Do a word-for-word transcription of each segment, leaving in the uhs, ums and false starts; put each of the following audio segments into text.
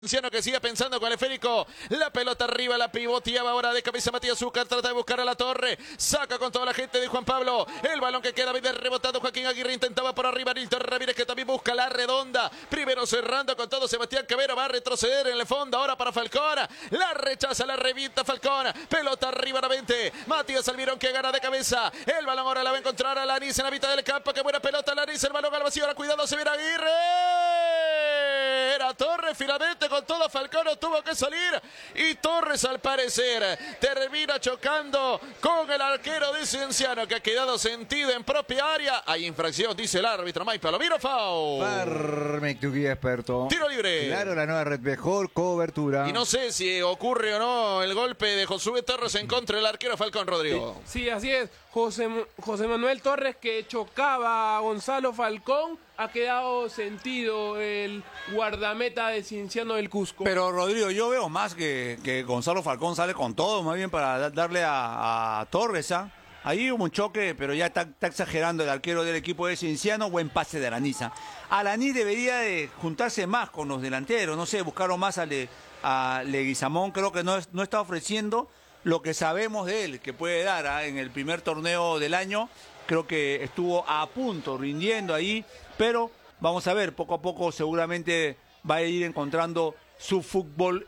Cinciano que sigue pensando con el esférico, la pelota arriba, la pivoteaba ahora de cabeza Matías Zúcar, trata de buscar a la torre, saca con toda la gente de Juan Pablo, el balón que queda bien rebotado, Joaquín Aguirre intentaba por arriba, Nilton Ramírez que también busca la redonda, primero cerrando con todo Sebastián Cabero, va a retroceder en el fondo ahora para Falcón, la rechaza, la revienta Falcón, pelota arriba nuevamente, Matías Almirón que gana de cabeza, el balón ahora la va a encontrar a Lanis en la mitad del campo, que buena pelota Lanis, el balón al vacío, ahora cuidado, se viene Aguirre, era Torres finalmente con todo Falcón tuvo que salir y Torres al parecer termina chocando con el arquero de Cienciano que ha quedado sentido en propia área. Hay infracción, dice el árbitro Mike Palomiro, foul. Parmec, tu guía experto. Tiro libre. Claro, la nueva red, mejor cobertura. Y no sé si ocurre o no el golpe de Josué Torres en contra del arquero Falcón, Rodrigo. Sí, así es. José, José Manuel Torres que chocaba a Gonzalo Falcón. Ha quedado sentido el guardameta de Cienciano del Cusco. Pero Rodrigo, yo veo más que, que Gonzalo Falcón sale con todo, más bien para darle a, a Torres, ¿ah? Ahí hubo un choque, pero ya está, está exagerando el arquero del equipo de Cienciano. Buen pase de Araniza. Alaní debería de juntarse más con los delanteros, no sé, buscaron más a, Le, a Leguizamón, creo que no, no está ofreciendo lo que sabemos de él, que puede dar ¿ah? En el primer torneo del año. Creo que estuvo a punto, rindiendo ahí, pero vamos a ver, poco a poco seguramente va a ir encontrando su fútbol,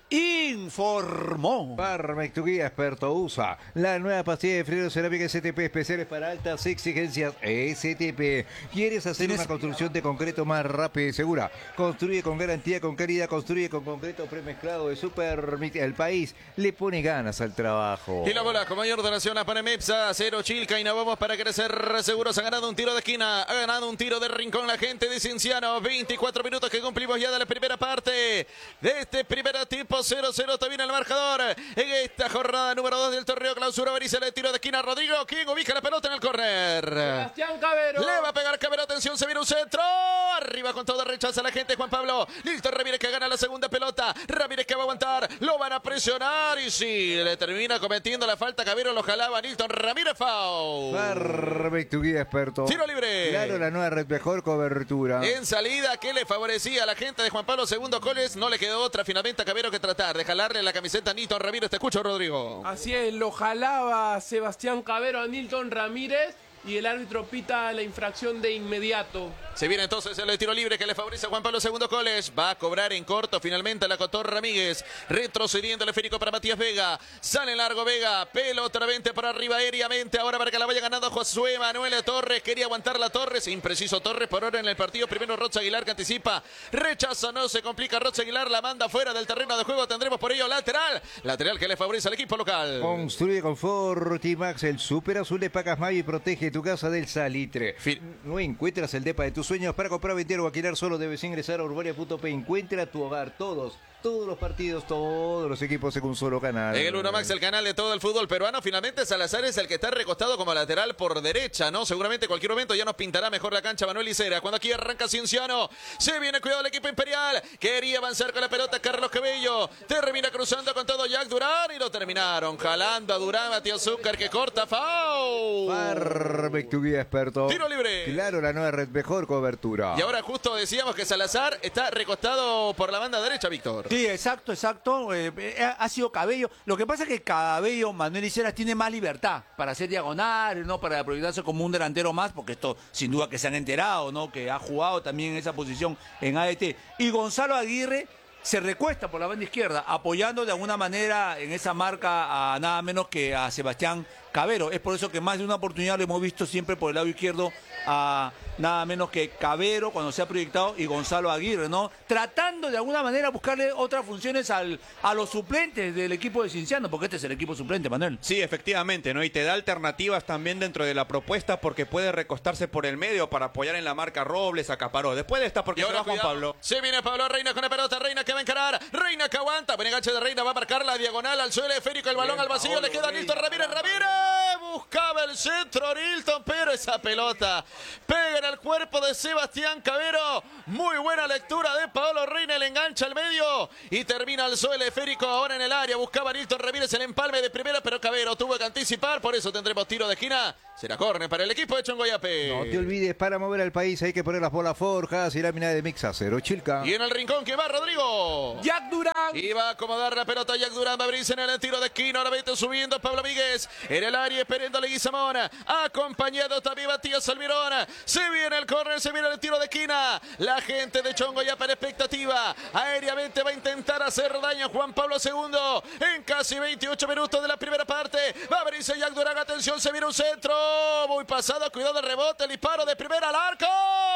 informó. Parmec, tu guía experto, usa la nueva pastilla de frenos cerámica S T P, especiales para altas exigencias S T P. ¿Quieres hacer una construcción de concreto más rápida y segura? Construye con garantía, con calidad, construye con concreto premezclado de Supermix. El país le pone ganas al trabajo. Y la bola con mayor donación a Panemepsa, cero Chilca y no vamos para crecer seguros. Ha ganado un tiro de esquina, ha ganado un tiro de rincón la gente de Cienciano. veinticuatro minutos que cumplimos ya de la primera parte de este primer tiempo, cero cero también el marcador en esta jornada número dos del torneo clausura. Beriza el tiro de esquina, Rodrigo, ¿quién ubica la pelota en el córner? Sebastián Cabero. Le va a pegar Cabero, atención, se viene un centro, arriba con todo, rechaza la gente, Juan Pablo, Nilton Ramírez que gana la segunda pelota, Ramírez que va a aguantar, lo van a presionar y sí, le termina cometiendo la falta, Cabero lo jalaba, Nilton Ramírez, foul. Parmec, tu guía experto. Tiro libre. Claro, la nueva red, mejor cobertura. En salida que le favorecía a la gente de Juan Pablo, segundo Coles, no le quedó otra finalmente a Cabero que tratar de jalarle la camiseta a Nilton Ramírez. Te escucho, Rodrigo. Así es, lo jalaba Sebastián Cabero a Nilton Ramírez y el árbitro pita la infracción de inmediato. Se viene entonces el tiro libre que le favorece a Juan Pablo segundo Coles. Va a cobrar en corto finalmente la Cotor Ramírez. Retrocediendo el esférico para Matías Vega. Sale largo Vega. Pelota nuevamente para arriba aéreamente. Ahora para que la vaya ganando Josué Manuel Torres. Quería aguantar la Torres. Impreciso Torres por ahora en el partido. Primero Rocha Aguilar que anticipa. Rechaza, no se complica. Rocha Aguilar la manda fuera del terreno de juego. Tendremos por ello lateral. Lateral que le favorece al equipo local. Construye con Fortimax el super azul de Pacasmayo y protege tu casa del salitre. Fin. No encuentras el depa de tus sueños para comprar, vender o alquilar, solo debes ingresar a Urbania punto pe. Encuentra tu hogar, todos, todos los partidos, todos los equipos en un solo canal. En el Uno Max, el canal de todo el fútbol peruano. Finalmente Salazar es el que está recostado como lateral por derecha, ¿no? Seguramente en cualquier momento ya nos pintará mejor la cancha Manuel Isera. Cuando aquí arranca Cienciano, se viene cuidado el equipo imperial. Quería avanzar con la pelota Carlos Cabello. Termina cruzando con todo Jack Durán y lo terminaron jalando a Durán. Matías Zúcar que corta, foul. Parmec, tu guía experto. Tiro libre. Claro, la nueva red, mejor cobertura. Y ahora justo decíamos que Salazar está recostado por la banda derecha, Víctor. Sí, exacto, exacto. Eh, eh, ha sido Cabello. Lo que pasa es que Cabello, Manuel Iseras, tiene más libertad para hacer diagonales, ¿no? Para proyectarse como un delantero más, porque esto sin duda que se han enterado, ¿no? Que ha jugado también en esa posición en A D T. Y Gonzalo Aguirre se recuesta por la banda izquierda, apoyando de alguna manera en esa marca a nada menos que a Sebastián Cabero. Es por eso que más de una oportunidad lo hemos visto siempre por el lado izquierdo a nada menos que Cabero cuando se ha proyectado y Gonzalo Aguirre, ¿no? Tratando de alguna manera buscarle otras funciones al, a los suplentes del equipo de Cienciano, porque este es el equipo suplente, Manuel. Sí, efectivamente, ¿no? Y te da alternativas también dentro de la propuesta porque puede recostarse por el medio para apoyar en la marca Robles, acaparó. Después de esta, porque y ahora Juan cuidado. Pablo. Se viene Pablo Reina con la pelota, Reina que va a encarar, Reina que aguanta, buen enganche de Reina, va a marcar la diagonal al suelo esférico, el balón al vacío, le queda a Nilton Ramírez, Ramírez. buscaba el centro Nilton, pero esa pelota pega en el cuerpo de Sebastián Cavero. Muy buena lectura de Paolo Reina, le engancha al medio y termina el suelo esférico ahora en el área. Buscaba Nilton Ramírez el empalme de primera, pero Cavero tuvo que anticipar, por eso tendremos tiro de esquina. Será córner para el equipo de Chongoyape. No te olvides, para mover al país hay que poner las bolas forjas y lámina de mix acero Chilca. Y en el rincón que va Rodrigo. Jack Durán. Y va a acomodar la pelota Jack Durán, va a abrirse en el tiro de esquina, ahora vete subiendo Pablo Míguez, en el área esperando a Leguizamón, acompañado también Matías Almirón, se viene el córner, se viene el tiro de esquina, la gente de Chongoyape en expectativa, aéreamente va a intentar hacer daño Juan Pablo segundo, en casi veintiocho minutos de la primera parte, va a abrirse Jack Durán, atención, se viene un centro, muy pasado, cuidado el rebote, el disparo de primera al arco,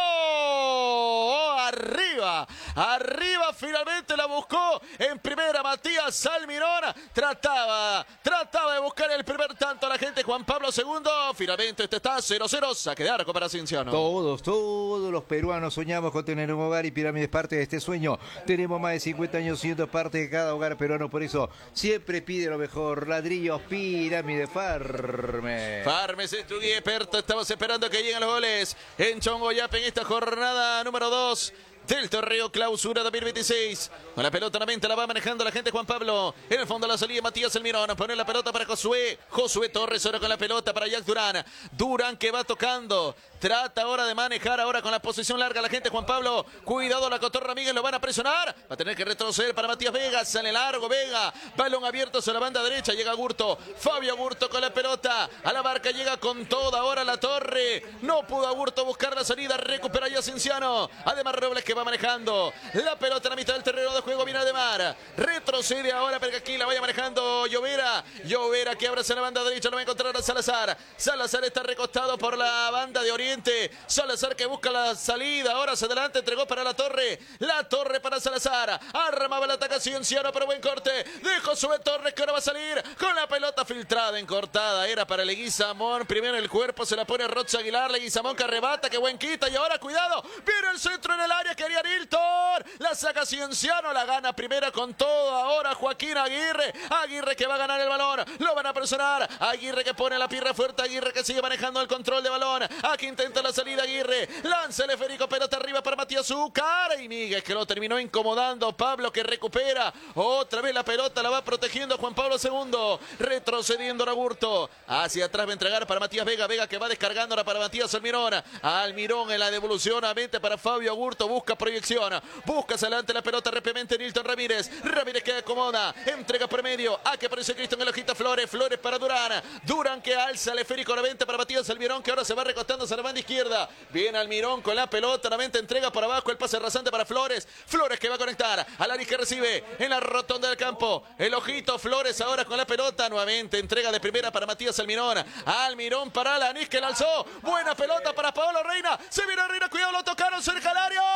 oh, arriba, arriba finalmente la buscó, en primera Matías Almirón, trataba, trataba de buscar el primer tanto a la gente Juan Pablo segundo, finalmente este está cero cero, saque de arco para Cienciano. Todos, todos los peruanos soñamos con tener un hogar y Pirámide es parte de este sueño. Tenemos más de cincuenta años siendo parte de cada hogar peruano, por eso siempre pide lo mejor. Ladrillos Pirámide Farme. Farmes es tu guía experto, estamos esperando que lleguen los goles en Chongoyape en esta jornada número dos del torneo clausura dos mil veintiséis. Con la pelota nuevamente la va manejando la gente Juan Pablo. En el fondo de la salida Matías Almirón. Pone la pelota para Josué. Josué Torres ahora con la pelota para Jack Durán. Durán que va tocando. Trata ahora de manejar ahora con la posición larga la gente Juan Pablo. Cuidado la cotorra Miguel, lo van a presionar. Va a tener que retroceder para Matías Vega. Sale largo Vega. Balón abierto hacia la banda derecha. Llega Agurto. Fabio Agurto con la pelota. A la marca llega con toda ahora la torre. No pudo Agurto buscar la salida. Recupera ya Cienciano. Además Robles que va manejando la pelota en la mitad del terreno de juego. Viene Ademar. Retrocede ahora pero que aquí la vaya manejando Llovera. Llovera que abre hacia la banda derecha. Lo va a encontrar a Salazar. Salazar está recostado por la banda de Oriente. Salazar que busca la salida, ahora hacia adelante, entregó para la torre, la torre para Salazar, armaba el ataque Cienciano, pero buen corte, de Josué Torres que ahora va a salir con la pelota filtrada, encortada, era para Leguizamón, primero el cuerpo, se la pone Rocha Aguilar, Leguizamón que arrebata, que buen quita, y ahora cuidado, viene el centro en el área, quería Nilton, la saca Cienciano, la gana primera con todo, ahora Joaquín Aguirre, Aguirre que va a ganar el balón, lo van a presionar, Aguirre que pone la pierna fuerte, Aguirre que sigue manejando el control de balón, aquí intenta la salida Aguirre, lanza el esférico, pelota arriba para Matías Zúcar y Míguez que lo terminó incomodando, Pablo que recupera, otra vez la pelota la va protegiendo Juan Pablo segundo, retrocediendo Agurto, hacia atrás va a entregar para Matías Vega, Vega que va descargándola para Matías Almirón, Almirón en la devolución nuevamente para Fabio Agurto, busca proyección, busca hacia adelante la pelota rápidamente Nilton Ramírez, Ramírez que acomoda, entrega por medio, a que aparece Cristian en la hojita Flores, Flores para Durán, Durán que alza el esférico nuevamente para Matías Almirón que ahora se va recostando hacia la banda izquierda, viene Almirón con la pelota, nuevamente entrega por abajo el pase rasante para Flores, Flores que va a conectar, Alanis que recibe en la rotonda del campo, el ojito Flores ahora con la pelota, nuevamente entrega de primera para Matías Almirón, Almirón para Alanis que la alzó, buena pelota para Paolo Reina, se viene Reina, cuidado, lo tocaron cerca al área,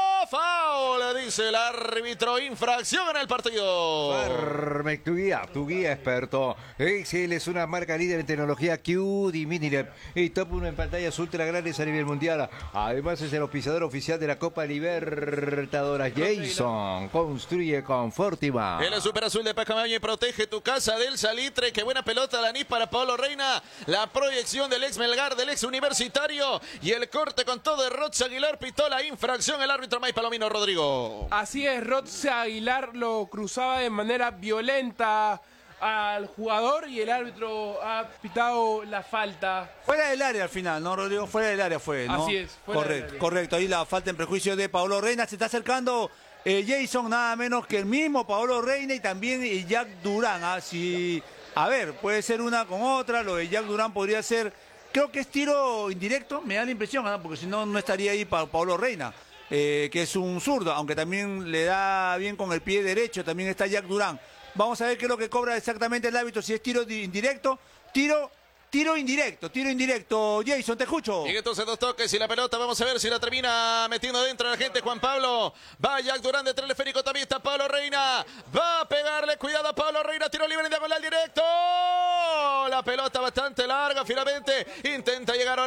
foul, dice el árbitro, infracción en el partido. Farme, tu guía, tu guía experto. Excel es una marca líder en tecnología Q D Minilab y top uno en pantallas ultra grandes a nivel mundial. Además es el auspiciador oficial de la Copa Libertadores. Jason construye con Fortima. El super azul de Pacamaño y protege tu casa del salitre. Qué buena pelota la anís para Paolo Reina. La proyección del ex Melgar, del ex Universitario. Y el corte con todo de Rocha Aguilar. Pitó la infracción el árbitro May Palomino Rodrigo. Así es, Rocha Aguilar lo cruzaba de manera violenta al jugador y el árbitro ha pitado la falta. Fuera del área al final, ¿no, Rodrigo? Fuera del área fue, ¿no? Así es, fuera correcto, del área. correcto. Ahí la falta en prejuicio de Paolo Reina. Se está acercando eh, Jason, nada menos que el mismo Paolo Reina y también eh, Jack Durán. ¿ah? Si, a ver, puede ser una con otra. Lo de Jack Durán podría ser, creo que es tiro indirecto, me da la impresión, ¿ah? Porque si no, no estaría ahí pa Paolo Reina. Eh, que es un zurdo, aunque también le da bien con el pie derecho. También está Jack Durán. Vamos a ver qué es lo que cobra exactamente el árbitro, si es tiro indirecto, tiro, tiro indirecto, tiro indirecto. Jason, te escucho. Y entonces dos toques y la pelota, vamos a ver si la termina metiendo dentro la gente Juan Pablo. Va Jack Durán detrás del esférico, también está Pablo Reina. Va a pegarle, cuidado a Pablo Reina, tiro libre en diagonal directo. La pelota bastante larga, finalmente intenta llegar ahora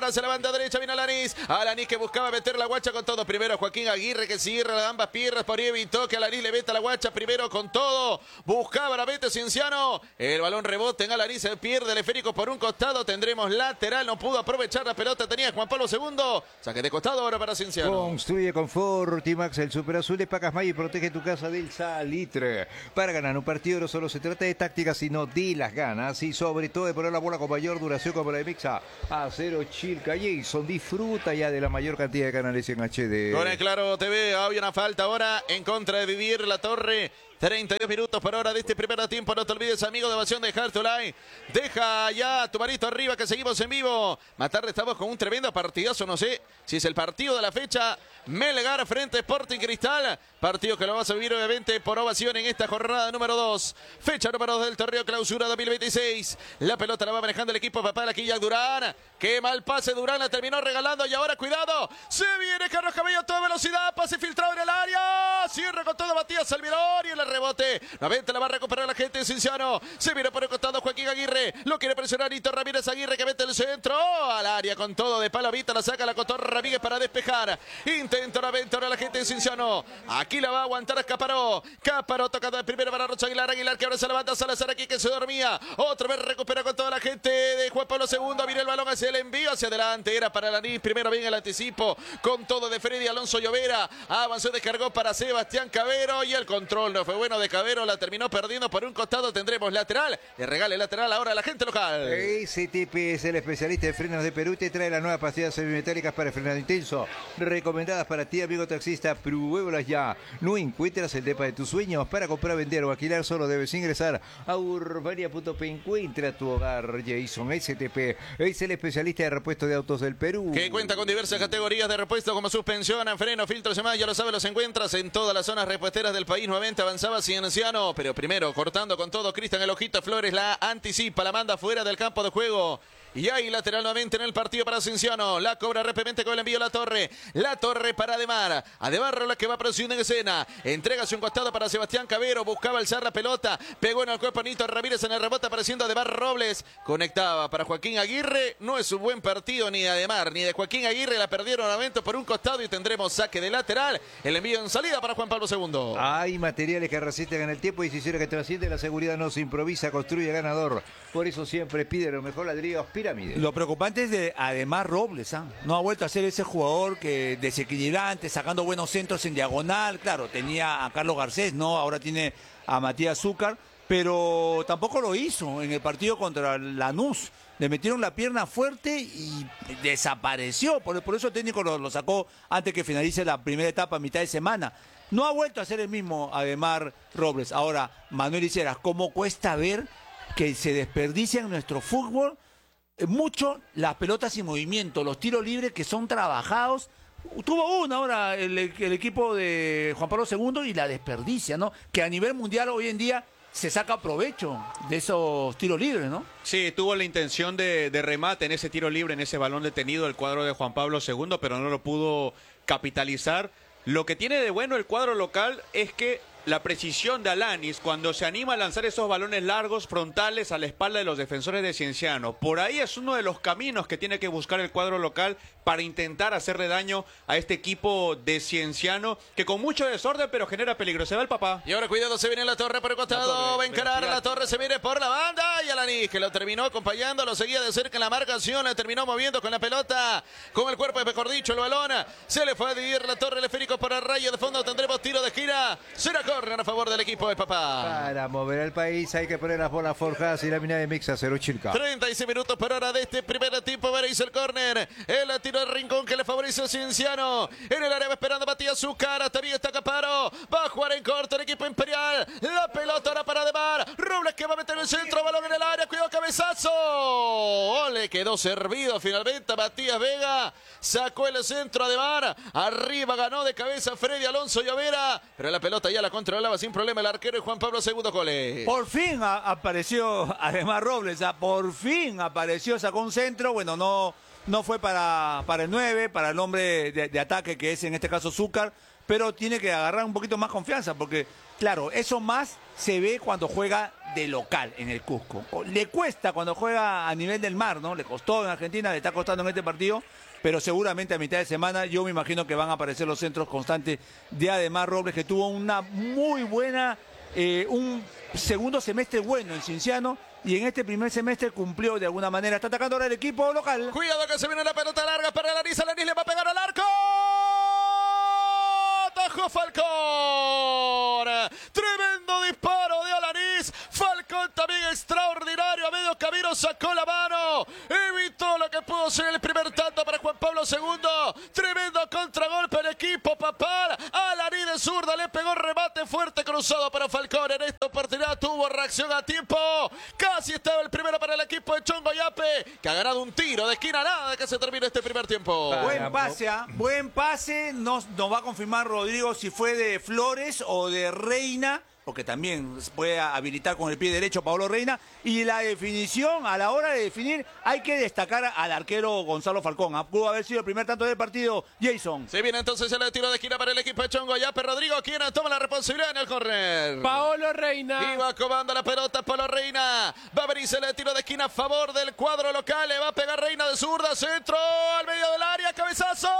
bola hacia la banda derecha, viene Alanis. Alanis que buscaba meter la guacha con todo. Primero Joaquín Aguirre que cierra las ambas piernas, por ahí evitó que Alanis le meta la guacha primero con todo. Buscaba la mete Cienciano. El balón rebote en Alanis, se pierde el esférico por un costado. Tendremos lateral, no pudo aprovechar la pelota. Tenía Juan Pablo segundo. Saque de costado ahora para Cienciano. Construye con Fortimax, el super azul de Pacasmay y protege tu casa del salitre. Para ganar un partido no solo se trata de táctica, sino de las ganas y sobre todo de poner la bola con mayor duración como la de Mixa. Acero Chilca Jason, disfruta ya de la mayor cantidad de canales en H D. Con el Claro T V, había una falta ahora en contra de Vivir La Torre. treinta y dos minutos por hora de este primer tiempo. No te olvides, amigo de Evasión, de dejar tu like. Deja ya tu manito arriba que seguimos en vivo. Más tarde estamos con un tremendo partidazo. No sé si es el partido de la fecha. Melgar frente Sporting Cristal. Partido que lo vas a vivir obviamente por ovación en esta jornada número dos. Fecha número dos del torneo Clausura dos mil veintiséis. La pelota la va manejando el equipo papá de Quilla Durán. Qué mal pase, Durán la terminó regalando y ahora cuidado. Se viene Carlos Cabello a toda velocidad. Pase filtrado en el área. Cierra con todo Matías Almirón y el rebote. Nuevamente la va a recuperar la gente de Cienciano. Se viene por el costado Joaquín Aguirre. Lo quiere presionar Nito Ramírez Aguirre que mete el centro. Al área con todo de Palavita. La saca la Cotorra Ramírez para despejar. Intenta nuevamente ahora la gente de Cienciano. Aquí la va a aguantar Cáparo. Cáparo tocando de primero para Rocha Aguilar. Aguilar que ahora se levanta. Salazar aquí que se dormía. Otra vez recupera con toda la gente de Juan Pablo segundo. Viene el balón hacia el envío. Hacia adelante. Era para Alanis. Primero bien el anticipo. Con todo de Freddy Alonso Llovera. Avanzó, descargó para Sebastián Cabero. Y el control no fue bueno de Cabero. La terminó perdiendo por un costado. Tendremos lateral. Le regale lateral ahora a la gente local. S T P es el especialista de frenos de Perú. Te trae las nuevas pastillas semimetálicas para frenado intenso. Recomendadas para ti, amigo taxista. Pruébalas ya. No encuentras el depa de tus sueños. Para comprar, vender o alquilar solo debes ingresar a urbania punto pe. Encuentra tu hogar. Jason S T P es el especialista de repuesto de autos del Perú. Que cuenta con diversas categorías de repuesto como suspensión, freno, filtros y más. Ya lo sabes, los encuentras en todas las zonas repuesteras del país. Nuevamente avanzaba Cienciano, pero primero cortando con todo Cristian El Ojito Flores. La anticipa, la manda fuera del campo de juego. Y hay lateral nuevamente en el partido para Cienciano. La cobra rápidamente con el envío La Torre. La Torre para Ademar. Ademar la que va produciendo en escena. Entrega hacia un costado para Sebastián Cabero. Buscaba alzar la pelota. Pegó en el cuerpo Nito Ramírez en el rebote apareciendo Ademar Robles. Conectaba para Joaquín Aguirre. No es un buen partido ni de Ademar ni de Joaquín Aguirre. La perdieron nuevamente por un costado y tendremos saque de lateral. El envío en salida para Juan Pablo segundo. Hay materiales que resisten en el tiempo y si hiciera que trasciende la seguridad no se improvisa, construye ganador. Por eso siempre pide lo mejor ladrillos Pirámide. Lo preocupante es de además Robles, ¿ah? No ha vuelto a ser ese jugador que desequilibrante, sacando buenos centros en diagonal. Claro, tenía a Carlos Garcés, ¿no? Ahora tiene a Matías Zúcar, pero tampoco lo hizo en el partido contra Lanús. Le metieron la pierna fuerte y desapareció. Por, por eso el técnico lo, lo sacó antes que finalice la primera etapa a mitad de semana. No ha vuelto a ser el mismo Ademar Robles. Ahora, Manuel Iceras, ¿cómo cuesta ver que se desperdicia en nuestro fútbol mucho las pelotas sin movimiento, los tiros libres que son trabajados? Tuvo una ahora el, el equipo de Juan Pablo segundo y la desperdicia, ¿no? Que a nivel mundial hoy en día se saca provecho de esos tiros libres, ¿no? Sí, tuvo la intención de, de remate en ese tiro libre, en ese balón detenido el cuadro de Juan Pablo segundo, pero no lo pudo capitalizar. Lo que tiene de bueno el cuadro local es que la precisión de Alanis cuando se anima a lanzar esos balones largos frontales a la espalda de los defensores de Cienciano. Por ahí es uno de los caminos que tiene que buscar el cuadro local para intentar hacerle daño a este equipo de Cienciano que con mucho desorden pero genera peligro. Se va el papá. Y ahora cuidado, se viene La Torre por el costado, va a encarar La Torre, se viene por la banda y Alanis que lo terminó acompañando, lo seguía de cerca en la marcación, le terminó moviendo con la pelota, con el cuerpo, mejor dicho, el balón, se le fue a dividir La Torre, el esférico para raya de fondo, tendremos tiro de esquina, será corner a favor del equipo de papá. Para mover el país hay que poner las bolas forjadas y la mina de Mixa, cero Chilca. treinta y seis minutos por hora de este primer tiempo, Vera hizo el córner, el tiro de rincón que le favorece a Cienciano, en el área va esperando Matías Zúcar, también está Caparo, va a jugar en corto el equipo imperial, la pelota ahora para Ademar, Robles que va a meter el centro, balón en el área, cuidado cabezazo, oh, le quedó servido finalmente a Matías Vega, sacó el centro Ademar, arriba ganó de cabeza Freddy Alonso Llovera, pero la pelota ya la controlaba sin problema el arquero y Juan Pablo segundo Cole. Por fin a, apareció Ademar Robles, a, por fin apareció, sacó un centro, bueno, no, no fue para, para el nueve, para el hombre de, de ataque que es en este caso Zúcar, pero tiene que agarrar un poquito más confianza porque claro, eso más se ve cuando juega de local en el Cusco. Le cuesta cuando juega a nivel del mar, ¿no? Le costó en Argentina, le está costando en este partido, pero seguramente a mitad de semana yo me imagino que van a aparecer los centros constantes de Ademar Robles, que tuvo una muy buena, eh, un segundo semestre bueno en Cienciano, y en este primer semestre cumplió de alguna manera. Está atacando ahora el equipo local. Cuidado que se viene la pelota larga para Alanis. Alanis le va a pegar al arco. Atajó Falcón. Tremendo disparo de Alanis. Falcón también extraordinario. A medio camino sacó la mano. Evitó lo que pudo ser el primer tanto para Juan Pablo segundo. Tremendo contragolpe el equipo Papal. Alanis de zurda le pegó remate fuerte cruzado para Falcón. En esta oportunidad tuvo reacción a tiempo. Casi estaba el primero para el equipo de Chongo Yape, que ha ganado un tiro de esquina, nada de que se termine este primer tiempo. Buen pase, ¿ah? Buen pase. Nos, nos va a confirmar Rodrigo si fue de Flores o de Reina, porque también puede habilitar con el pie derecho Pablo Reina. Y la definición, a la hora de definir, hay que destacar al arquero Gonzalo Falcón. ¿Ah? Pudo haber sido el primer tanto del partido, Jason. Se viene entonces el tiro de esquina para el equipo de Chongo Yape. Rodrigo, quien toma la responsabilidad en el córner. Paolo Reina. Y va comando la pelota Paolo Reina. Va a venirse el tiro de esquina a favor del cuadro local. Le va a pegar Reina de zurda. Centro al medio del área. Cabezazo.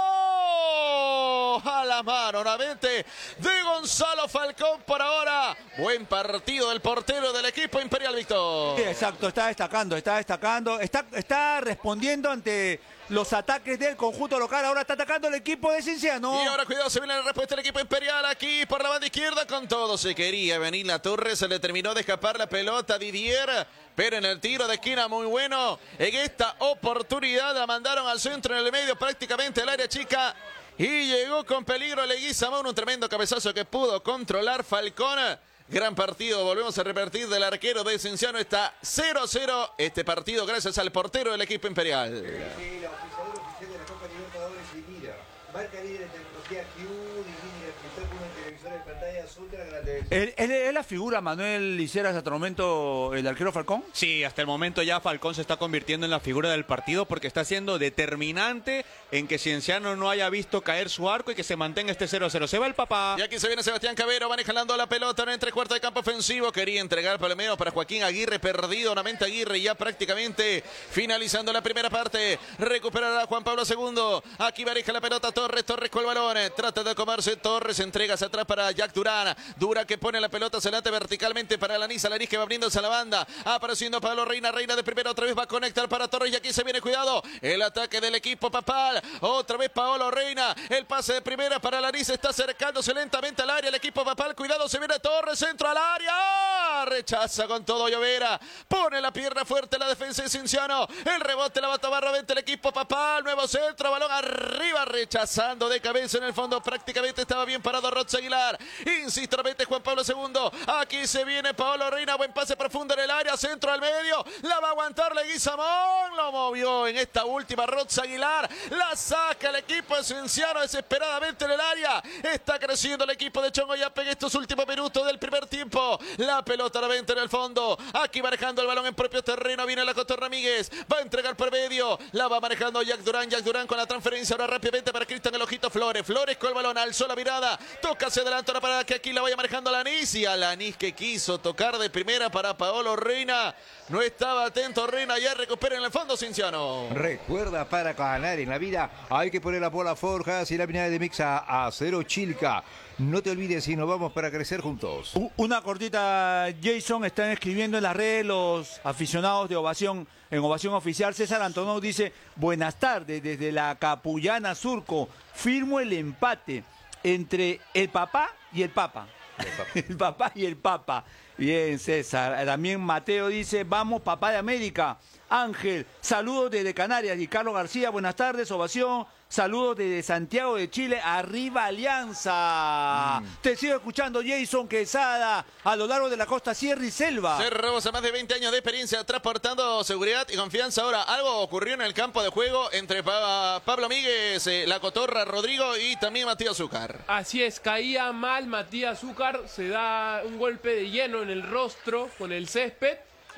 A la mano nuevamente de Gonzalo Falcón por ahora. Buen partido del portero del equipo Imperial, Víctor. Sí, exacto, está destacando, está destacando. Está, está respondiendo ante los ataques del conjunto local. Ahora está atacando el equipo de Cienciano. Y ahora cuidado, se viene la respuesta del equipo Imperial aquí por la banda izquierda con todo. Se quería venir la torre, se le terminó de escapar la pelota a Didier, pero en el tiro de esquina muy bueno. En esta oportunidad la mandaron al centro en el medio, prácticamente al área chica. Y llegó con peligro Leguizamón, un tremendo cabezazo que pudo controlar Falcón. Gran partido, volvemos a repetir del arquero de Cienciano. Está cero a cero este partido gracias al portero del equipo Imperial. Sí, la oficiadora oficial de la Copa Libertadores y mira, marca líder en tecnología Q, divina y espectáculo, una televisora de pantalla ultra grande. ¿Es, es, es la figura Manuel Liceras hasta el momento el arquero Falcón? Sí, hasta el momento ya Falcón se está convirtiendo en la figura del partido porque está siendo determinante en que Cienciano no haya visto caer su arco y que se mantenga este cero a cero. Se va el papá. Y aquí se viene Sebastián Cabero, van jalando la pelota en entre cuarto de campo ofensivo. Quería entregar por lo menos para Joaquín Aguirre, perdido nuevamente Aguirre, ya prácticamente finalizando la primera parte. Recuperará Juan Pablo segundo. Aquí maneja la pelota Torres, Torres con el balón. Trata de comerse Torres, entrega hacia atrás para Jack Durán. Dura que pone la pelota hacia adelante verticalmente para Alanis. Alanis que va abriéndose a la banda. Apareciendo Pablo Reina, Reina de primera, otra vez va a conectar para Torres y aquí se viene, cuidado, el ataque del equipo Papal. Otra vez Paolo Reina, el pase de primera para Alanis, está acercándose lentamente al área el equipo Papal. Cuidado, se viene Torres, centro al área. Rechaza con todo Llovera. Pone la pierna fuerte la defensa de Cienciano. El rebote la va a tomar nuevamente el equipo Papal. Nuevo centro, balón arriba, rechazando de cabeza en el fondo. Prácticamente estaba bien parado Rods Aguilar. Insisto, nuevamente Juan Pablo segundo. Aquí se viene Paolo Reina. Buen pase profundo en el área. Centro al medio. La va a aguantar Leguizamón. Lo movió en esta última Rods Aguilar. La saca el equipo de Cienciano desesperadamente en el área. Está creciendo el equipo de Chongo Yape en estos últimos minutos del primer tiempo. La pelota nuevamente en el fondo. Aquí manejando el balón en propio terreno. Viene la Cotor Ramírez. Va a entregar por medio. La va manejando Jack Durán. Jack Durán con la transferencia ahora rápidamente para Cristian El Ojito Flores. Flores con el balón. Alzó la mirada. Toca hacia adelante ahora para que aquí la vaya manejando Alanis. Y Alanis que quiso tocar de primera para Paolo Reina. No estaba atento Reina. Ya recupera en el fondo Cienciano. Recuerda, para ganar en la vida hay que poner la bola Forjas y la mina de Mixa Acero Chilca. No te olvides y nos vamos para crecer juntos. Una cortita, Jason, están escribiendo en las redes los aficionados de Ovación, en Ovación Oficial. César Antonov dice, buenas tardes, desde la Capullana Surco, firmo el empate entre el papá y el papa. El papá y el papa. Bien, César. También Mateo dice, vamos papá de América. Ángel, saludos desde Canarias. Y Carlos García, buenas tardes, Ovación. Saludos desde Santiago de Chile, arriba Alianza. Mm. Te sigo escuchando, Jason Quesada, a lo largo de la costa Sierra y Selva. Cerramos a más de veinte años de experiencia transportando seguridad y confianza. Ahora, algo ocurrió en el campo de juego entre pa Pablo Míguez, eh, La Cotorra, Rodrigo y también Matías Zúcar. Así es, caía mal Matías Zúcar, se da un golpe de lleno en el rostro con el césped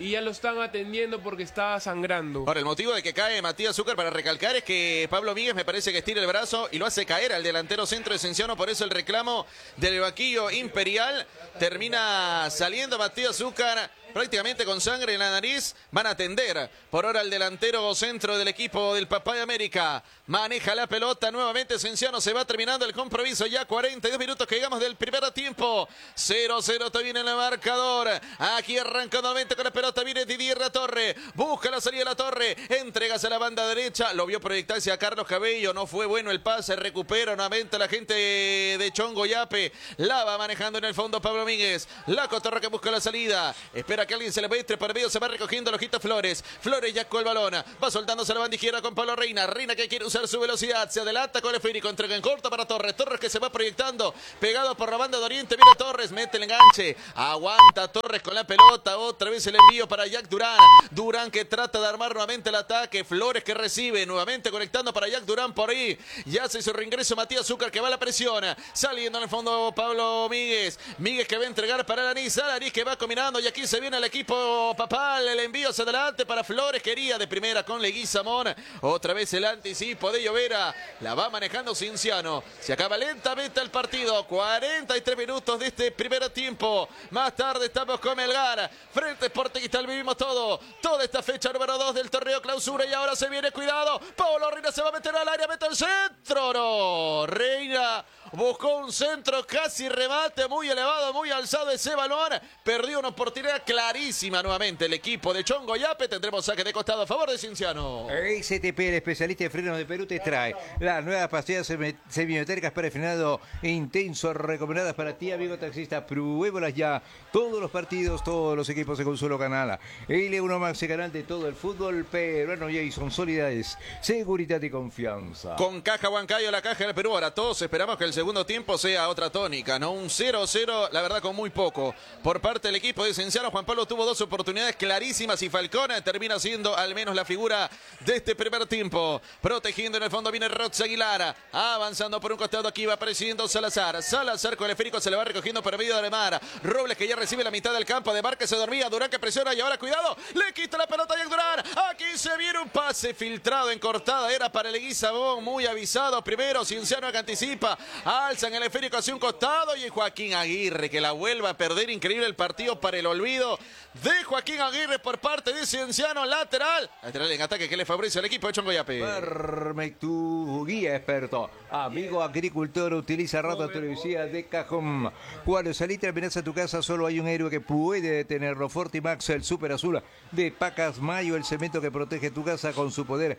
y ya lo están atendiendo porque estaba sangrando. Ahora, el motivo de que cae Matías Zúcar, para recalcar, es que Pablo Míguez me parece que estira el brazo y lo hace caer al delantero centro de Cienciano, por eso el reclamo del vaquillo Imperial. Termina saliendo Matías Zúcar prácticamente con sangre en la nariz. Van a atender por ahora al delantero centro del equipo del Papá de América. Maneja la pelota nuevamente Cienciano. Se va terminando el compromiso. Ya cuarenta y dos minutos que llegamos del primer tiempo. cero cero todavía en el marcador. Aquí arranca nuevamente con la pelota. Viene Didier La Torre. Busca la salida de La Torre. Entregas a la banda derecha. Lo vio proyectarse a Carlos Cabello. No fue bueno el pase. Recupera nuevamente la gente de Chongo Yape. La va manejando en el fondo Pablo Míguez. La Cotorra que busca la salida. Espera que alguien se le entre por medio. Se va recogiendo el ojito Flores. Flores ya con el balón. Va soltándose la banda izquierda con Pablo Reina. Reina que quiere usar su velocidad. Se adelanta con el esférico. Entrega en corto para Torres. Torres que se va proyectando. Pegado por la banda de Oriente. Viene Torres. Mete el enganche. Aguanta Torres con la pelota. Otra vez el envío para Jack Durán. Durán que trata de armar nuevamente el ataque. Flores que recibe. Nuevamente conectando para Jack Durán por ahí. Ya hace su reingreso Matías Zúcar que va a la presión. Saliendo en el fondo Pablo Míguez. Míguez que va a entregar para Alanis. Alanis que va combinando. Y aquí se viene el equipo Papal. El envío hacia adelante para Flores. Quería de primera con Leguizamón. Otra vez el anticipo de Llovera. La va manejando Cienciano. Se acaba lentamente el partido. cuarenta y tres minutos de este primer tiempo. Más tarde estamos con Melgar. Frente Sport Cristal vivimos todo. Toda esta fecha número dos del torneo clausura. Y ahora se viene, cuidado. Pablo Reina se va a meter al área. Mete el centro. No. Reina buscó un centro, casi remate, muy elevado, muy alzado ese balón. Perdió una oportunidad clarísima nuevamente el equipo de Chongo Yape. Tendremos saque de costado a favor de Cienciano. S T P, el especialista de frenos de Perú, te trae las nuevas pastillas semiotéricas para el frenado intenso, recomendadas para ti, amigo taxista. Pruébalas ya. Todos los partidos, todos los equipos en un solo canal. El Euromax, el canal de todo el fútbol peruano. Jason, solidez, seguridad y confianza. Con Caja Huancayo, la caja del Perú. Ahora todos esperamos que el segundo tiempo sea otra tónica, ¿no? Un cero cero, la verdad, con muy poco. Por parte del equipo de Cienciano, Juan Pablo tuvo dos oportunidades clarísimas y Falcón termina siendo al menos la figura de este primer tiempo. Protegiendo en el fondo viene Rox Aguilar. Avanzando por un costado, aquí va apareciendo Salazar. Salazar con el esférico se le va recogiendo por medio de Alemar. Robles que ya recibe la mitad del campo. De Mar que se dormía. Durán que presiona y ahora cuidado. Le quita la pelota a Jack Durán. Aquí se viene un pase filtrado en cortada. Era para Leguizamón. Muy avisado. Primero Cienciano que anticipa. Alzan el esférico hacia un costado y Joaquín Aguirre que la vuelva a perder. Increíble el partido para el olvido de Joaquín Aguirre por parte de Cienciano. Lateral. Lateral en ataque que le favorece al equipo de Chongo Yape. Perme, tu guía experto, amigo agricultor, utiliza Rata Televisiva de cajón. Cuando saliste amenaza a tu casa, solo hay un héroe que puede detenerlo. Fortimax, el super azul de Pacas Mayo, el cemento que protege tu casa con su poder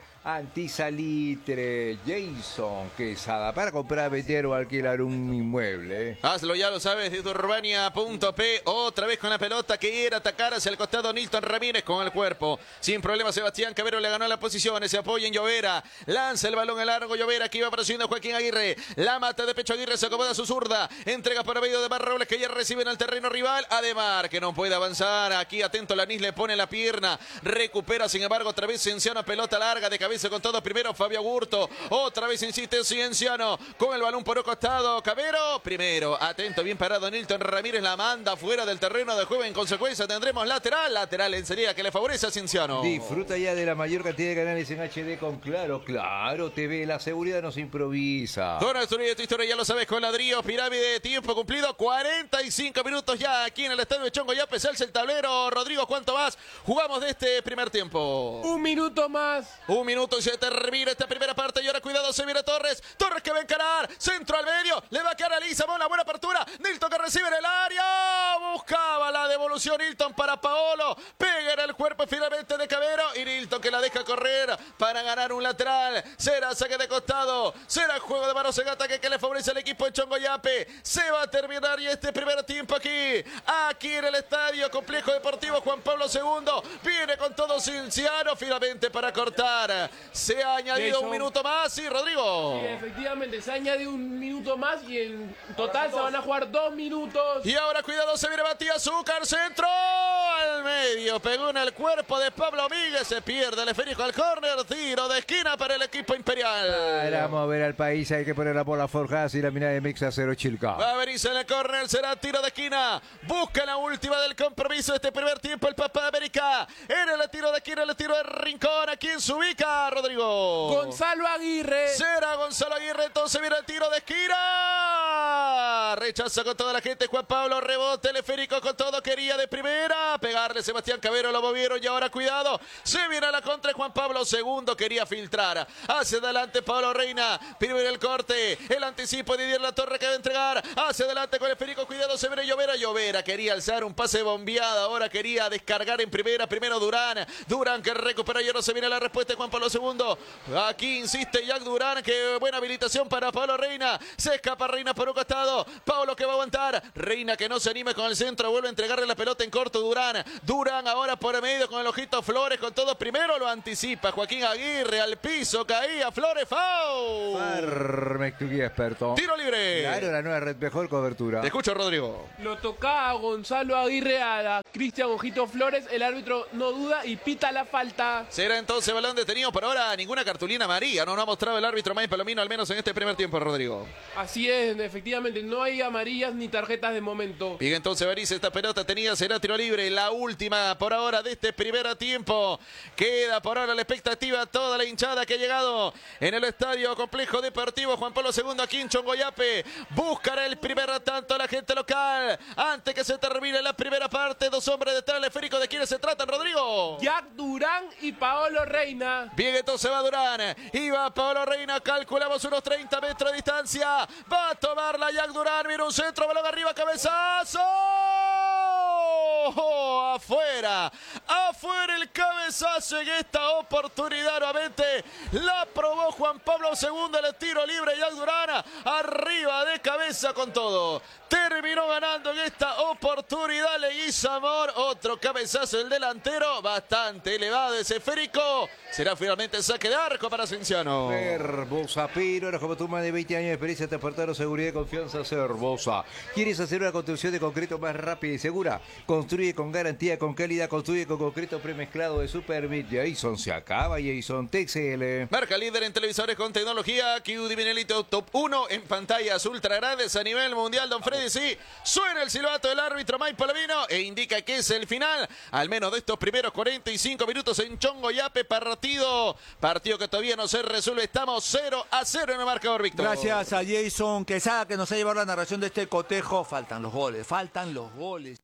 antisalitre. Jason Quesada, para comprar, vender o alquilar un inmueble. Hazlo, ya lo sabes, desde urbania punto pe. Otra vez con la pelota que quiere atacar hacia el costado Nilton Ramírez con el cuerpo. Sin problema Sebastián Cabero le ganó la posición. Se apoya en Llovera. Lanza el balón al largo Llovera que iba apareciendo Joaquín Aguirre. La mata de pecho Aguirre, se acomoda a su zurda. Entrega por medio de Mar Robles que ya recibe en el terreno rival. Ademar que no puede avanzar. Aquí atento Lanís le pone la pierna. Recupera sin embargo otra vez Cienciano. Pelota larga de cabeza con todo. Primero Fabio Agurto. Otra vez insiste Cienciano con el balón por un costado. Cabero. Primero. Atento, bien parado Nilton Ramírez. La manda fuera del terreno de juego. En consecuencia tendremos lateral. Lateral en serie que le favorece a Cienciano. Disfruta ya de la mayor cantidad de canales en H D con Claro, Claro T V. La seguridad nos improvisa. Con la historia de tu historia ya lo sabes, con ladrillos, pirámide, tiempo cumplido, cuarenta y cinco minutos ya aquí en el estadio de Chongo Yape. Se alza el tablero. Rodrigo, ¿cuánto más jugamos de este primer tiempo? Un minuto más. Un minuto y se termina esta primera parte. Y ahora cuidado, se viene Torres. Torres que va a encarar. Centro al medio. Le va a quedar a Leguizamón. Una buena apertura. Nilton que recibe en el área. Buscaba la devolución Nilton para Paolo. Pega en el cuerpo finalmente de Cabero. Y Nilton que la deja correr para ganar un lateral. Será saque de costado. Será juego de manos en ataque que le favorece al equipo de Chongo Yape. Se va a terminar y este primer tiempo aquí. Aquí en el estadio Complejo Deportivo Juan Pablo segundo. Viene con todo Cienciano finalmente para cortar. Se ha añadido Jason. un minuto más. Sí, Rodrigo. Sí, efectivamente, se añade un minuto más y en total se van a jugar dos minutos. Y ahora cuidado, se viene Matías Zúcar, centro al medio. medio, pegó en el cuerpo de Pablo Míguez, se pierde el esférico al córner, tiro de esquina para el equipo imperial. Para mover al país hay que poner la bola forjada y la mirada de Mixa cero Chilca. Va a venirse en el córner, será tiro de esquina. Busca la última del compromiso de este primer tiempo el Papa de América. En el tiro de esquina, el tiro de rincón. ¿A quién se ubica, Rodrigo? Gonzalo Aguirre. Será Gonzalo Aguirre, entonces viene el tiro de esquina. Rechaza con toda la gente Juan Pablo, rebote el esférico con todo, quería de primera pegarle Sebastián Cabero, lo movieron y ahora cuidado. Se viene a la contra Juan Pablo, segundo quería filtrar. Hacia adelante Pablo Reina, primero el corte, el anticipo de Didier Latorre que va a entregar. Hacia adelante con el esférico, cuidado, se viene Llovera. Llovera quería alzar un pase bombeado, ahora quería descargar en primera. Primero Durán, Durán que recupera y ahora se viene la respuesta de Juan Pablo segundo. Aquí insiste Jack Durán, que buena habilitación para Pablo Reina. Se escapa Reina por un costado. Pablo que va a aguantar. Reina que no se anime con el centro, vuelve a entregarle la pelota en corto Durán. Durán ahora por el medio con el ojito Flores, con todo. Primero lo anticipa Joaquín Aguirre, al piso caía Flores, foul. Farmec, tu guía experto. Tiro libre. Claro, la nueva red, mejor cobertura. Te escucho, Rodrigo. Lo tocaba Gonzalo Aguirre a Cristian Ojito Flores. El árbitro no duda y pita la falta. Será entonces balón detenido. Por ahora ninguna cartulina amarilla. No nos ha mostrado el árbitro May Palomino, al menos en este primer tiempo, Rodrigo. Así es, efectivamente. No hay amarillas ni tarjetas de momento. Bien, entonces Berizzi, esta pelota tenía, será tiro libre. La última por ahora de este primer tiempo. Queda por ahora la expectativa, toda la hinchada que ha llegado en el estadio Complejo Deportivo Juan Pablo segundo aquí en Chongoyape. Buscará el primer tanto la gente local. Antes que se termine la primera parte, dos hombres detrás del esférico. ¿De quiénes se tratan, Rodrigo? Jack Durán y Paolo Reina. Bien, entonces va Durán. Y va Paolo Reina. Calculamos unos treinta metros de distancia. Va a tomar la Jack Durán. Mira un centro, balón arriba, cabezazo. Oh, afuera, afuera el cabezazo en esta oportunidad nuevamente. La probó Juan Pablo segundo, el tiro libre Jack Durán. Arriba de cabeza con todo. Terminó ganando en esta oportunidad Leguizamón. Otro cabezazo del delantero, bastante elevado ese esférico. Será finalmente el saque de arco para Cienciano. Cervosa Pino, eres como tú, más de veinte años de experiencia, te aportaron seguridad y confianza. Cervosa. ¿Quieres hacer una construcción de concreto más rápida y segura? Construye con garantía, con calidad, construye con concreto premezclado de Supermit. Jason se acaba, Jason T X L. Marca líder en televisores con tecnología. Q Divinelito Top uno en pantallas ultra grandes a nivel mundial. Don Freddy, sí. Suena el silbato del árbitro May Palomino e indica que es el final, al menos de estos primeros cuarenta y cinco minutos en Chongoyape. Partido, partido que todavía no se resuelve. Estamos cero a cero en el marcador, Víctor. Gracias a Jason Quesada que nos ha llevado la narración de este cotejo. Faltan los goles, faltan los goles.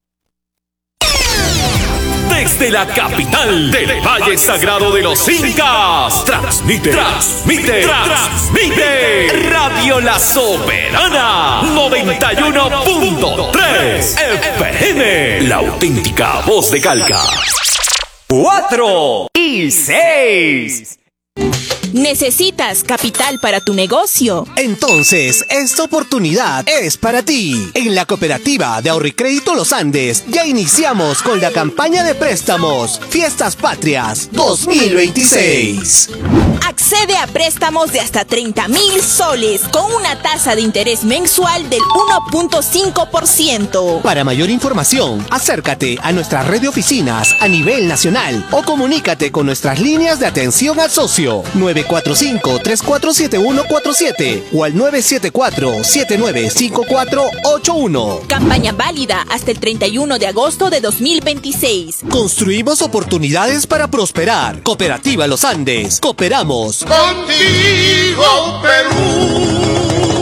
Desde la capital del Valle Sagrado de los Incas, transmite, transmite, transmite Radio La Soberana noventa y uno punto tres F M, la auténtica voz de Calca. Cuatro y seis. ¿Necesitas capital para tu negocio? Entonces, esta oportunidad es para ti. En la cooperativa de Ahorricrédito Los Andes ya iniciamos con la campaña de préstamos Fiestas Patrias dos mil veintiséis. Accede a préstamos de hasta treinta mil soles con una tasa de interés mensual del uno punto cinco por ciento. Para mayor información, acércate a nuestra red de oficinas a nivel nacional o comunícate con nuestras líneas de atención al socio nueve cuatro cinco, tres cuatro siete uno cuatro siete o al nueve siete cuatro, siete nueve cinco cuatro ocho uno. Campaña válida hasta el treinta y uno de agosto de dos mil veintiséis. Construimos oportunidades para prosperar. Cooperativa Los Andes. Cooperamos contigo, Perú.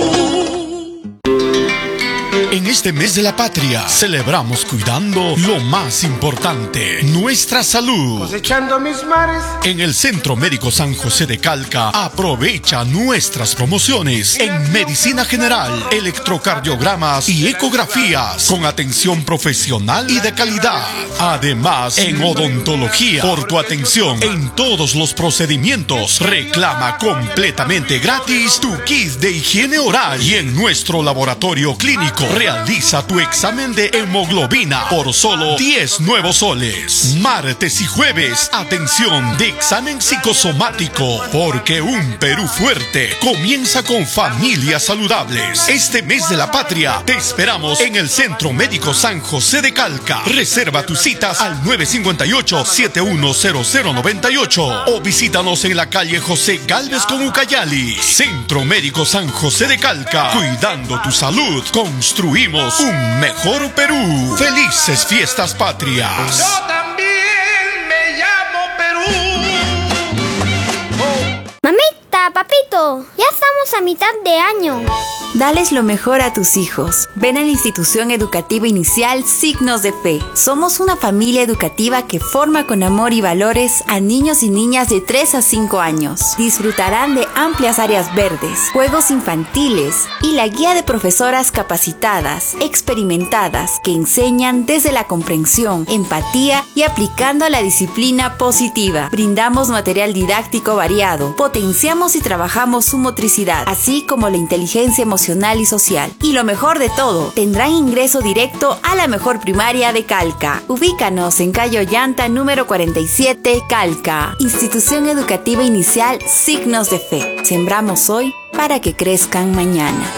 En este mes de la patria celebramos cuidando lo más importante, nuestra salud. Cosechando mis mares. En el Centro Médico San José de Calca aprovecha nuestras promociones en medicina general, electrocardiogramas y ecografías con atención profesional y de calidad. Además, en odontología, por tu atención en todos los procedimientos, reclama completamente gratis tu kit de higiene oral y en nuestro laboratorio clínico Realiza tu examen de hemoglobina por solo diez nuevos soles. Martes y jueves, atención de examen psicosomático, porque un Perú fuerte comienza con familias saludables. Este mes de la patria te esperamos en el Centro Médico San José de Calca. Reserva tus citas al nueve cinco ocho, siete uno cero cero nueve ocho o visítanos en la calle José Gálvez con Ucayali. Centro Médico San José de Calca. Cuidando tu salud, construimos un mejor Perú. Felices fiestas patrias. Yo también me llamo Perú. Mamita, papito, ya estamos a mitad de año. Dales lo mejor a tus hijos. Ven a la institución educativa inicial Signos de Fe. Somos una familia educativa que forma con amor y valores a niños y niñas de tres a cinco años. Disfrutarán de amplias áreas verdes, juegos infantiles y la guía de profesoras capacitadas, experimentadas, que enseñan desde la comprensión, empatía y aplicando la disciplina positiva. Brindamos material didáctico variado, potenciamos y trabajamos su motricidad, así como la inteligencia emocional y social. Y lo mejor de todo, tendrán ingreso directo a la mejor primaria de Calca. Ubícanos en calle Ollanta número cuarenta y siete, Calca. Institución Educativa Inicial Signos de Fe. Sembramos hoy para que crezcan mañana.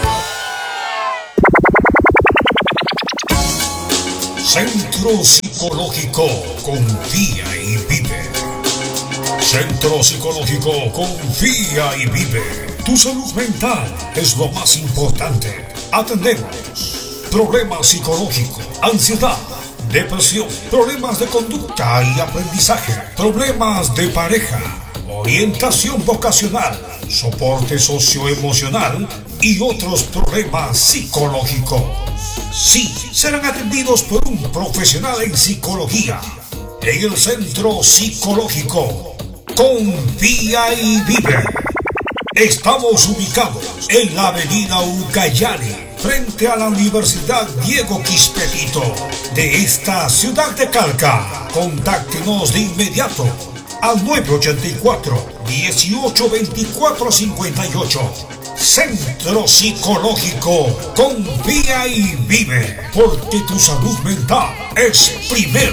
Centro Psicológico Confía y Vive. Centro Psicológico Confía y Vive. Tu salud mental es lo más importante. Atendemos problemas psicológicos, ansiedad, depresión, problemas de conducta y aprendizaje, problemas de pareja, orientación vocacional, soporte socioemocional y otros problemas psicológicos. Sí, serán atendidos por un profesional en psicología en el Centro Psicológico Confía y Vive. Estamos ubicados en la avenida Ucayali, frente a la Universidad Diego Quispe de esta ciudad de Calca. Contáctenos de inmediato al nueve ocho cuatro, dieciocho veinticuatro cincuenta y ocho. Centro Psicológico Confía y Vive, porque tu salud mental es primero.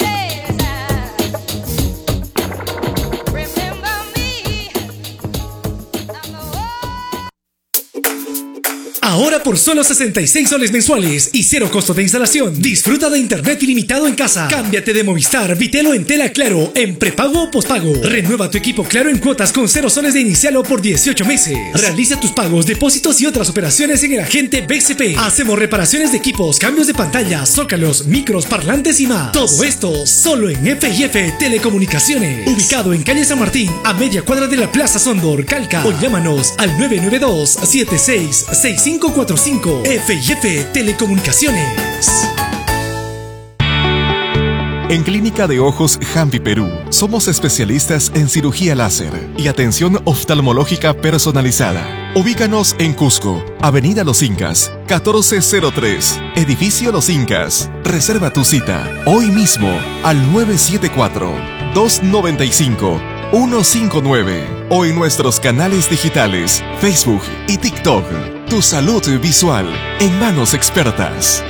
Ahora por solo sesenta y seis soles mensuales y cero costo de instalación, disfruta de internet ilimitado en casa. Cámbiate de Movistar, Vitelo en tela Claro, en prepago o pospago. Renueva tu equipo Claro en cuotas con cero soles de inicial o por dieciocho meses. Realiza tus pagos, depósitos y otras operaciones en el agente B C P. Hacemos reparaciones de equipos, cambios de pantalla, zócalos, micros, parlantes y más. Todo esto solo en F y F Telecomunicaciones. Ubicado en calle San Martín, a media cuadra de la Plaza Sondor, Calca. O llámanos al nueve nueve dos, siete seis seis cinco cuatro cinco. F y F Telecomunicaciones. En Clínica de Ojos Jampi Perú, somos especialistas en cirugía láser y atención oftalmológica personalizada. Ubícanos en Cusco, Avenida Los Incas, catorce cero tres, Edificio Los Incas. Reserva tu cita hoy mismo al nueve siete cuatro, dos nueve cinco, uno cinco nueve o en nuestros canales digitales, Facebook y TikTok. Tu salud visual en manos expertas.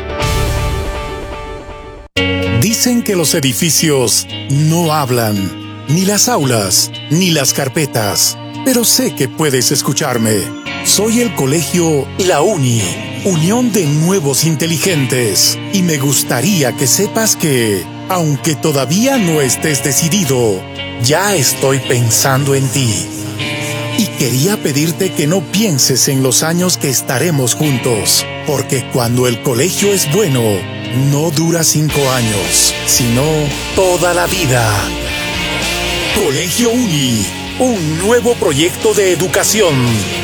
Dicen que los edificios no hablan, ni las aulas, ni las carpetas, pero sé que puedes escucharme. Soy el colegio La Uni, Unión de Nuevos Inteligentes, y me gustaría que sepas que, aunque todavía no estés decidido, ya estoy pensando en ti. Y quería pedirte que no pienses en los años que estaremos juntos, porque cuando el colegio es bueno, no dura cinco años, sino toda la vida. Colegio Uni, un nuevo proyecto de educación.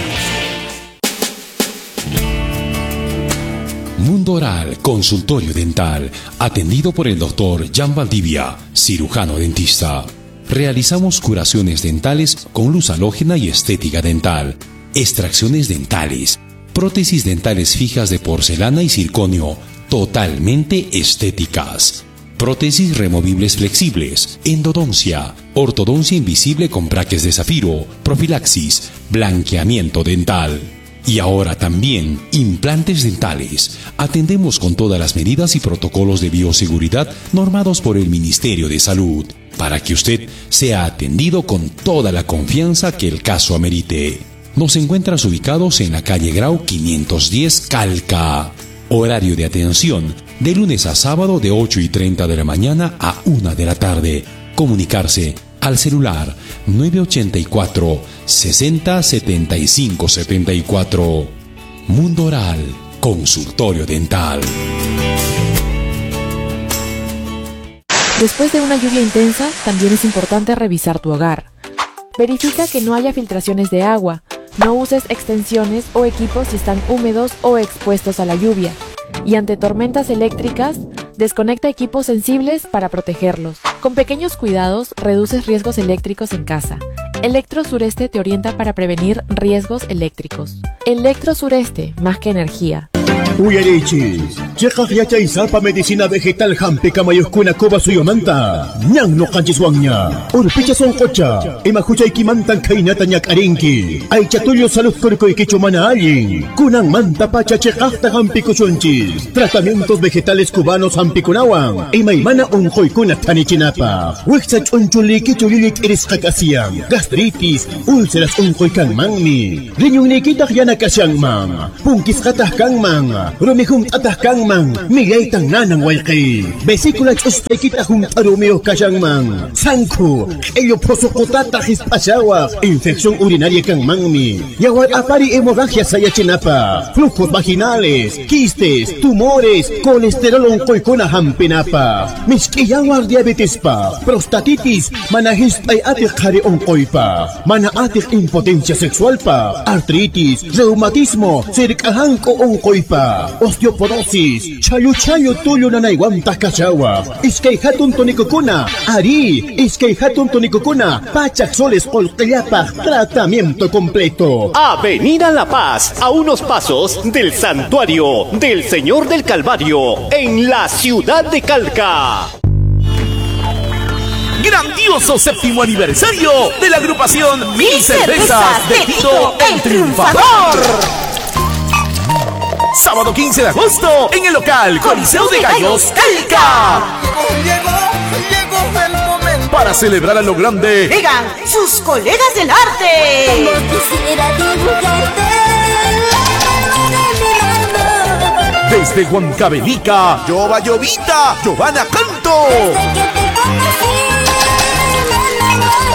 Mundo Oral, consultorio dental, atendido por el doctor Jan Valdivia, cirujano dentista. Realizamos curaciones dentales con luz halógena y estética dental, extracciones dentales, prótesis dentales fijas de porcelana y circonio, totalmente estéticas, prótesis removibles flexibles, endodoncia, ortodoncia invisible con braques de zafiro, profilaxis, blanqueamiento dental. Y ahora también implantes dentales. Atendemos con todas las medidas y protocolos de bioseguridad normados por el Ministerio de Salud, para que usted sea atendido con toda la confianza que el caso amerite. Nos encuentras ubicados en la calle Grau quinientos diez Calca. Horario de atención de lunes a sábado de ocho y treinta de la mañana a una de la tarde. Comunicarse al celular nueve ochenta y cuatro, sesenta, setenta y cinco setenta y cuatro. Mundo Oral, consultorio dental. Después de una lluvia intensa, también es importante revisar tu hogar. Verifica que no haya filtraciones de agua. No uses extensiones o equipos si están húmedos o expuestos a la lluvia. Y ante tormentas eléctricas, desconecta equipos sensibles para protegerlos. Con pequeños cuidados, reduces riesgos eléctricos en casa. Electro Sureste te orienta para prevenir riesgos eléctricos. Electro Sureste, más que energía. Uyarichis, chekak yachay salpa medicina vegetal hampi kamayuskuna koba suyomanta. Nyang no kanchiswangnya. Urpicha son kocha. Ima huchay kimantan kainata nyak arinki. Ay chatulyo salud kurkoy kichumana alin. Kunang manta pacha chekakta hampi kuchunchis. Tratamientos vegetales cubanos hampi kunawan. Ima imana unkoy kuna tanichinapa. Wixach unchuli kichulilik iris kakasiang. Gastritis, úlceras unkoy kang mangmi. Rinyong nikitak yana kasyang mang. Pungkis katah kang mang. Rumihum atah kang mang, migay tang nanang walkay. Vesícula chuspekita hum arumio kasyang mang. Sangko, ello prosokotata hispasyawak. Infección urinaria kang mangmi. Yawar apari hemorragia sayachinapa. Flujos vaginales, quistes, tumores, colesterol ongkoy kuna hampinapa. Miskiyawar diabetes pa, prostatitis, manahis ay atik hari ongkoy pa. Mana atik impotencia sexual pa, artritis, reumatismo, sirikahangko ongkoy pa. Osteoporosis, chayo-chayo tuyo na naiwamta kachawa. Iskay hatun tonikukuna, ari, iskay hatun tonikukuna, pachak soles olkayapa, tratamiento completo. Avenida La Paz, a unos pasos del Santuario del Señor del Calvario, en la ciudad de Calca. Grandioso séptimo aniversario de la agrupación Mil Cervezas de Tito el Triunfador. Sábado quince de agosto en el local Coliseo de Gallos Calca. Llegó, llegó el momento. Para celebrar a lo grande, Llegan sus colegas del arte. Como quisiera dibujarte. desde Huancavelica, Yoba Llovita, Giovanna Canto. Desde que te conocí.